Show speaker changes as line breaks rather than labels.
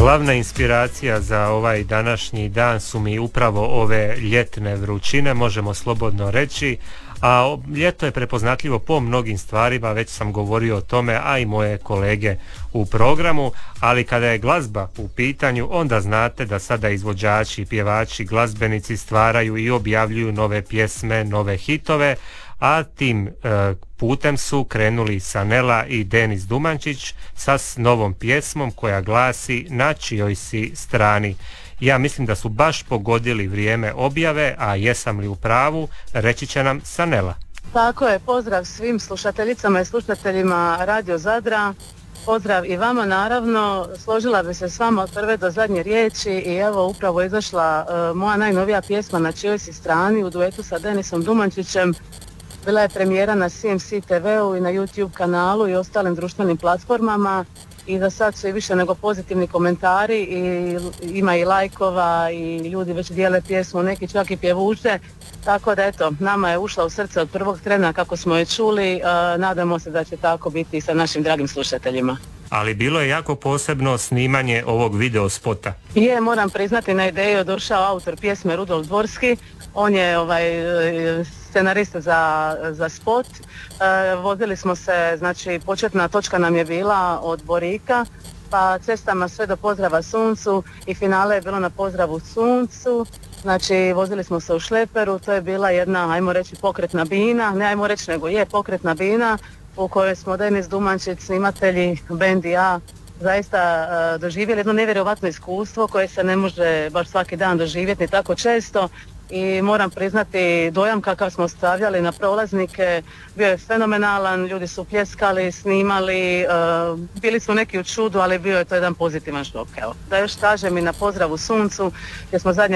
Glavna inspiracija za ovaj današnji dan su mi upravo ove ljetne vrućine, možemo slobodno reći, a ljeto je prepoznatljivo po mnogim stvarima, već sam govorio o tome, a i moje kolege u programu, ali kada je glazba u pitanju, onda znate da sada izvođači, pjevači, glazbenici stvaraju i objavljuju nove pjesme, nove hitove, a tim putem su krenuli Sanela i Denis Dumančić sa novom pjesmom koja glasi Na čijoj si strani. Ja mislim da su baš pogodili vrijeme objave, a jesam li u pravu, reći će nam Sanela.
Tako je, pozdrav svim slušateljicama i slušateljima Radio Zadra, pozdrav i vama naravno, složila bi se s vama od prve do zadnje riječi i evo upravo je izašla moja najnovija pjesma Na čijoj si strani u duetu sa Denisom Dumančićem. Bila je premijera na CMC TV-u i na YouTube kanalu i ostalim društvenim platformama i za sad su i više nego pozitivni komentari i ima i lajkova i ljudi već dijele pjesmu, neki čak i pjevuče, tako da eto, nama je ušla u srce od prvog trena kako smo je čuli, nadamo se da će tako biti i sa našim dragim slušateljima.
Ali bilo je jako posebno snimanje ovog video spota.
Moram priznati, na ideju je došao autor pjesme Rudolf Dvorski, on je scenarist za spot. Vozili smo se, znači početna točka nam je bila od Borika pa cestama sve do pozdrava suncu i finale je bilo na pozdravu suncu. Znači vozili smo se u šleperu, to je bila jedna, ajmo reći, pokretna bina, ne ajmo reći nego je pokretna bina u kojoj smo Denis Dumančić, snimatelji, bend i ja zaista doživjeli jedno nevjerojatno iskustvo koje se ne može baš svaki dan doživjeti tako često i moram priznati dojam kakav smo stavljali na prolaznike bio je fenomenalan, ljudi su pljeskali, snimali, bili smo neki u čudu, ali bio je to jedan pozitivan šok. Evo. Da još kažem i na pozdravu suncu gdje smo zadnje